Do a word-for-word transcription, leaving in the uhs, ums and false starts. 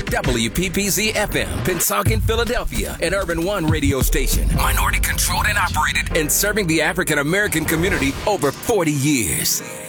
W P P Z F M, Pensacola, Philadelphia, an Urban One radio station. Minority controlled and operated and serving the African American community over forty years.